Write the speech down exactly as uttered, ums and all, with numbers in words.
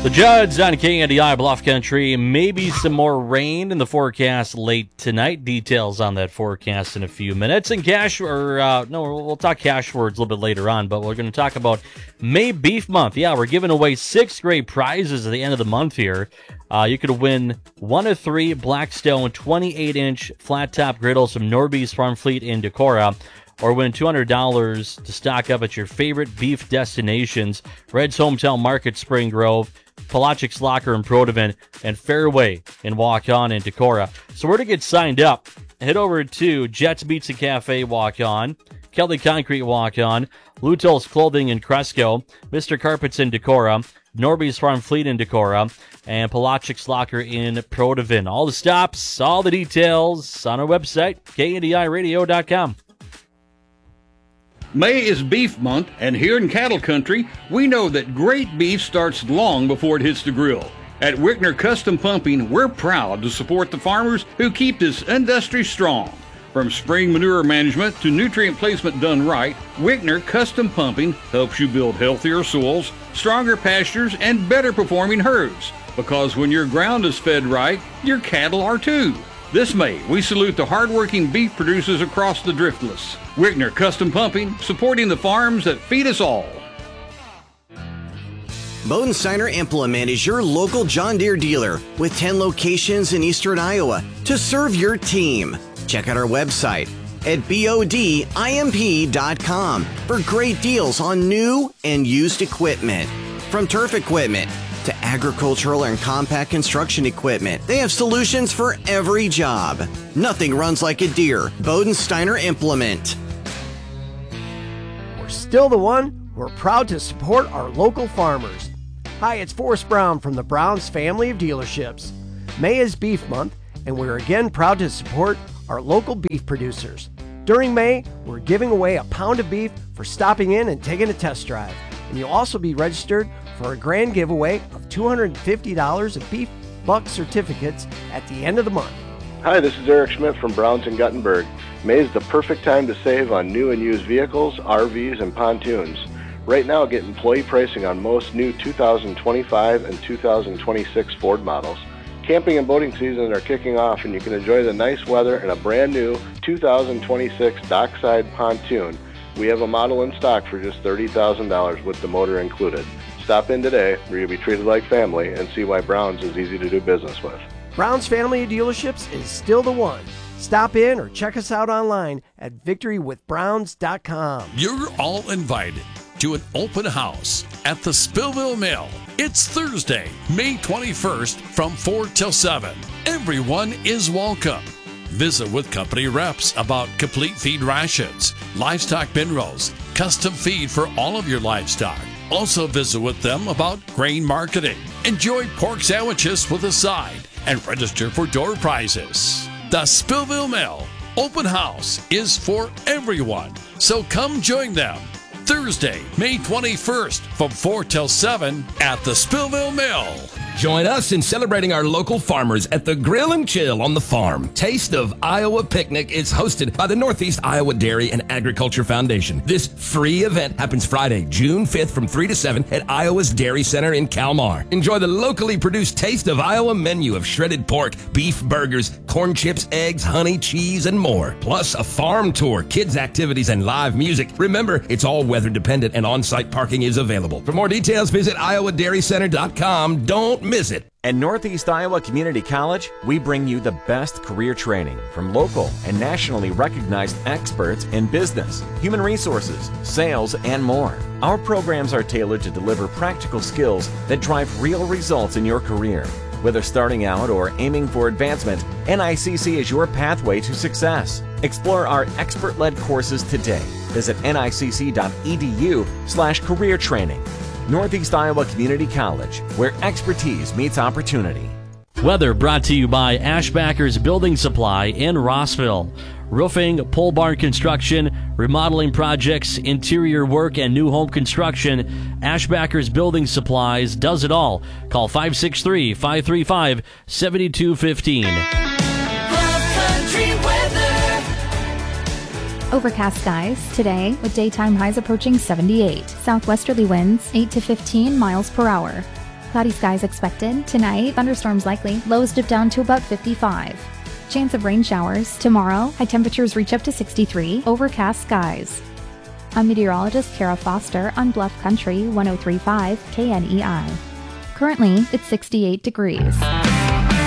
The Judds on K N D I Bluff Country. Maybe some more rain in the forecast late tonight. Details on that forecast in a few minutes. And cash, or uh, no, we'll talk cash words a little bit later on, but we're going to talk about May Beef Month. Yeah, we're giving away six great prizes at the end of the month here. Uh, you could win one of three Blackstone twenty-eight inch flat top griddles from Norby's Farm Fleet in Decorah, or win two hundred dollars to stock up at your favorite beef destinations: Red's Hometown Market, Spring Grove, Palachik's Locker in Protivin, and Fairway in Walk-On in Decorah. So where to get signed up? Head over to Jets Beats and Cafe Walk-On, Kelly Concrete Walk-On, Lutol's Clothing in Cresco, Mister Carpets in Decorah, Norby's Farm Fleet in Decorah, and Palachik's Locker in Protivin. All the stops, all the details on our website, K N D I radio dot com. May is beef month, and here in cattle country, we know that great beef starts long before it hits the grill. At Wickner Custom Pumping, we're proud to support the farmers who keep this industry strong. From spring manure management to nutrient placement done right, Wickner Custom Pumping helps you build healthier soils, stronger pastures, and better performing herds. Because when your ground is fed right, your cattle are too. This May, we salute the hardworking beef producers across the Driftless. Wickner Custom Pumping, supporting the farms that feed us all. Bodensteiner Implement is your local John Deere dealer with ten locations in eastern Iowa to serve your team. Check out our website at bodimp dot com for great deals on new and used equipment. From turf equipment to agricultural and compact construction equipment, they have solutions for every job. Nothing runs like a Deere. Bodensteiner Implement. We're still the one. We're proud to support our local farmers. Hi, it's Forrest Brown from the Browns family of dealerships. May is Beef Month, and we're again proud to support our local beef producers. During May, we're giving away a pound of beef for stopping in and taking a test drive. And you'll also be registered for a grand giveaway of two hundred fifty dollars of Beef Buck certificates at the end of the month. Hi, this is Eric Schmidt from Browns in Guttenberg. May is the perfect time to save on new and used vehicles, R Vs, and pontoons. Right now, get employee pricing on most new two thousand twenty-five and two thousand twenty-six Ford models. Camping and boating season are kicking off, and you can enjoy the nice weather in a brand new two thousand twenty-six dockside pontoon. We have a model in stock for just thirty thousand dollars with the motor included. Stop in today, where you'll be treated like family, and see why Browns is easy to do business with. Browns family of dealerships is still the one. Stop in or check us out online at victory with browns dot com. You're all invited to an open house at the Spillville Mill. It's Thursday, May twenty-first from four till seven. Everyone is welcome. Visit with company reps about complete feed rations, livestock minerals, custom feed for all of your livestock. Also visit with them about grain marketing. Enjoy pork sandwiches with a side and register for door prizes. The Spillville Mill Open House is for everyone, so come join them. Thursday, May twenty-first from four till seven at the Spillville Mill. Join us in celebrating our local farmers at the Grill and Chill on the Farm. Taste of Iowa Picnic is hosted by the Northeast Iowa Dairy and Agriculture Foundation. This free event happens Friday, June fifth from three to seven at Iowa's Dairy Center in Kalmar. Enjoy the locally produced Taste of Iowa menu of shredded pork, beef burgers, corn chips, eggs, honey, cheese, and more. Plus a farm tour, kids activities, and live music. Remember, it's all weather dependent and on-site parking is available. For more details, visit iowa dairy center dot com. Don't miss it. At Northeast Iowa Community College, we bring you the best career training from local and nationally recognized experts in business, human resources, sales, and more. Our programs are tailored to deliver practical skills that drive real results in your career. Whether starting out or aiming for advancement, N I C C is your pathway to success. Explore our expert-led courses today. Visit nicc.edu slash career training. Northeast Iowa Community College, where expertise meets opportunity. Weather brought to you by Ashbackers Building Supply in Rossville. Roofing, pole barn construction, remodeling projects, interior work, and new home construction. Ashbackers Building Supplies does it all. Call five six three, five three five, seven two one five. Overcast skies today with daytime highs approaching seventy-eight. Southwesterly winds eight to fifteen miles per hour. Cloudy skies expected. Tonight, thunderstorms likely. Lows dip down to about fifty-five. Chance of rain showers. Tomorrow, high temperatures reach up to sixty-three. Overcast skies. I'm meteorologist Kara Foster on Bluff Country one oh three point five K N E I. Currently, it's sixty-eight degrees.